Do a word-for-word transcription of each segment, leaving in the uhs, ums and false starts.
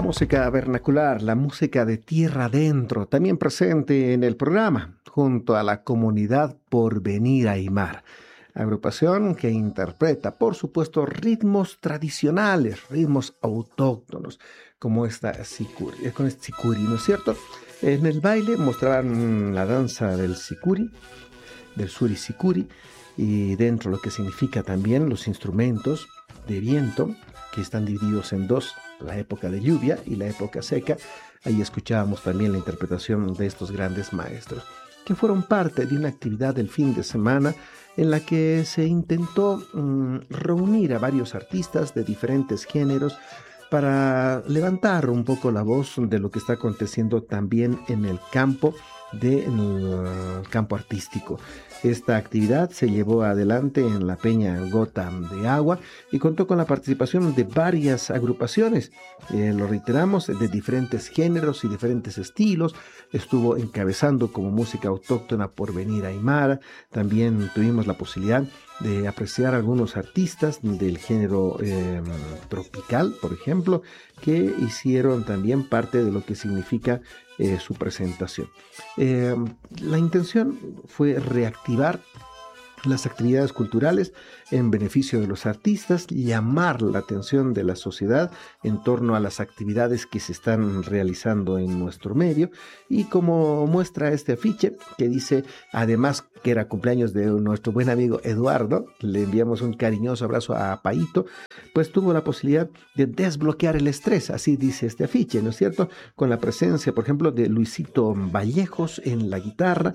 música vernacular, la música de tierra adentro, también presente en el programa, junto a la comunidad Porvenir Aymara, agrupación que interpreta, por supuesto, ritmos tradicionales, ritmos autóctonos, como esta sicuri, con este sicuri, ¿no es cierto? En el baile mostraban la danza del sicuri, del suri sicuri, y dentro lo que significa también los instrumentos de viento, que están divididos en dos, la época de lluvia y la época seca. Ahí escuchábamos también la interpretación de estos grandes maestros, que fueron parte de una actividad del fin de semana en la que se intentó um, reunir a varios artistas de diferentes géneros para levantar un poco la voz de lo que está aconteciendo también en el campo del de, uh, campo artístico. Esta actividad se llevó adelante en la Peña Gota de Agua y contó con la participación de varias agrupaciones, eh, lo reiteramos, de diferentes géneros y diferentes estilos. Estuvo encabezando como música autóctona Porvenir Aymara. También tuvimos la posibilidad de apreciar algunos artistas del género eh, tropical, por ejemplo, que hicieron también parte de lo que significa eh, su presentación. Eh, la intención fue reactivar las actividades culturales en beneficio de los artistas, llamar la atención de la sociedad en torno a las actividades que se están realizando en nuestro medio, y como muestra este afiche que dice, además que era cumpleaños de nuestro buen amigo Eduardo, le enviamos un cariñoso abrazo a Paito, pues tuvo la posibilidad de desbloquear el estrés, así dice este afiche, ¿no es cierto? Con la presencia, por ejemplo, de Luisito Vallejos en la guitarra,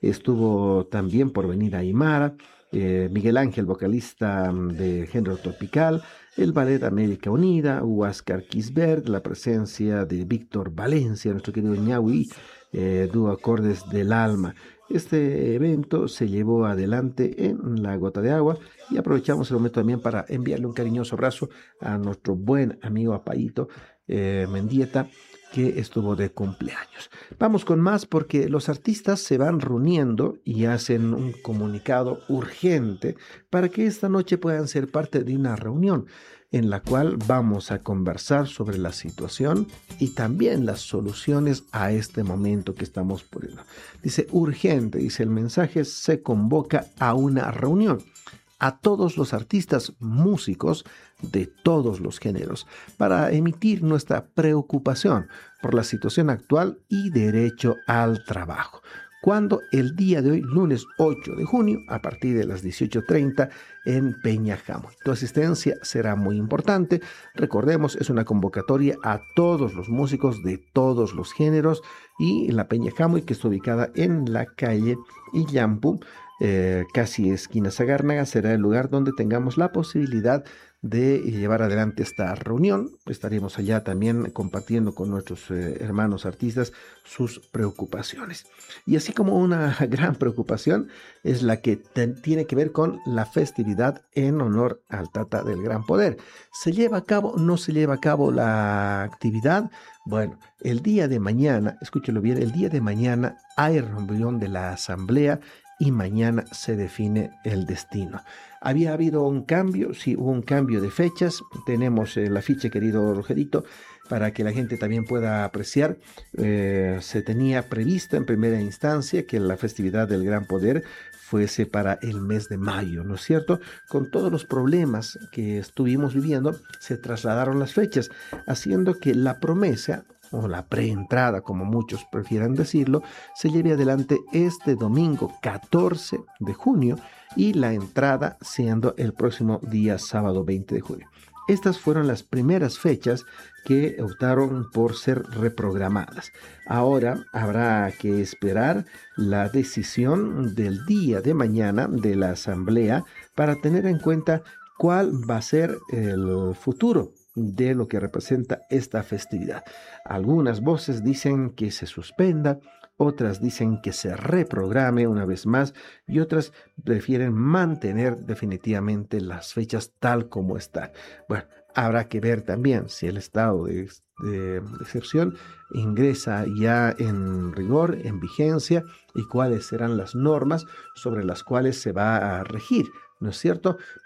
estuvo también Porvenir Aymara, eh, Miguel Ángel, vocalista de género tropical, el Ballet América Unida, Huáscar Quisbert, la presencia de Víctor Valencia, nuestro querido Ñahui, eh, dúo Acordes del Alma. Este evento se llevó adelante en la Gota de Agua y aprovechamos el momento también para enviarle un cariñoso abrazo a nuestro buen amigo Apayito eh, Mendieta, que estuvo de cumpleaños. Vamos con más porque los artistas se van reuniendo y hacen un comunicado urgente para que esta noche puedan ser parte de una reunión en la cual vamos a conversar sobre la situación y también las soluciones a este momento que estamos poniendo. Dice urgente, dice el mensaje, se convoca a una reunión a todos los artistas músicos de todos los géneros para emitir nuestra preocupación por la situación actual y derecho al trabajo. Cuando el día de hoy, lunes ocho de junio, a partir de las dieciocho treinta en Peña Jamoy. Tu asistencia será muy importante. Recordemos, es una convocatoria a todos los músicos de todos los géneros y la Peña Jamoy, que está ubicada en la calle Illampu, Eh, casi esquina Sagárnaga, será el lugar donde tengamos la posibilidad de llevar adelante esta reunión. Estaremos allá también compartiendo con nuestros eh, hermanos artistas sus preocupaciones. Y así como una gran preocupación es la que te, tiene que ver con la festividad en honor al Tata del Gran Poder. ¿Se lleva a cabo? ¿No se lleva a cabo la actividad? Bueno, el día de mañana, escúchelo bien, el día de mañana hay reunión de la asamblea y mañana se define el destino. ¿Había habido un cambio? Sí, hubo un cambio de fechas. Tenemos el afiche, querido Rogerito, para que la gente también pueda apreciar. Eh, se tenía prevista en primera instancia que la festividad del Gran Poder fuese para el mes de mayo, ¿no es cierto? Con todos los problemas que estuvimos viviendo, se trasladaron las fechas, haciendo que la promesa, o la preentrada, como muchos prefieran decirlo, se lleve adelante este domingo catorce de junio y la entrada siendo el próximo día sábado veinte de junio. Estas fueron las primeras fechas que optaron por ser reprogramadas. Ahora habrá que esperar la decisión del día de mañana de la asamblea para tener en cuenta cuál va a ser el futuro de lo que representa esta festividad. Algunas voces dicen que se suspenda, otras dicen que se reprograme una vez más y otras prefieren mantener definitivamente las fechas tal como están. Bueno, habrá que ver también si el estado de, de, de excepción ingresa ya en rigor, en vigencia, y cuáles serán las normas sobre las cuales se va a regir, ¿no es cierto?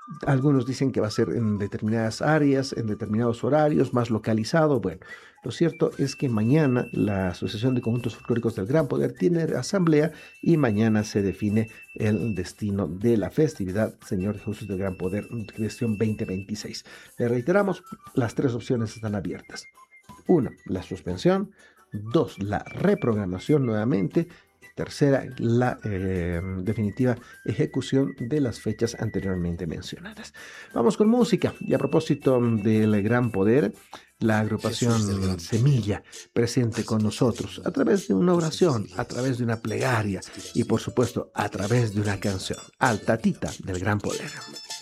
Algunos dicen que va a ser en determinadas áreas, en determinados horarios, más localizado. Bueno, lo cierto es que mañana la Asociación de Conjuntos Folclóricos del Gran Poder tiene asamblea y mañana se define el destino de la festividad Señor Jesús del Gran Poder, gestión veinte veintiséis. Le reiteramos, las tres opciones están abiertas. Uno, la suspensión. Dos, la reprogramación nuevamente. Tercera, la eh, definitiva ejecución de las fechas anteriormente mencionadas. Vamos con música. Y a propósito del Gran Poder, la agrupación Semilla presente con nosotros a través de una oración, a través de una plegaria y por supuesto a través de una canción. Al Tatita del Gran Poder.